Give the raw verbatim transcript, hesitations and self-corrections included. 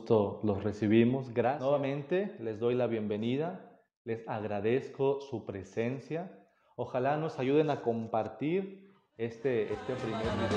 gusto los recibimos. Gracias. Nuevamente les doy la bienvenida, les agradezco su presencia. Ojalá nos ayuden a compartir este, este primer video.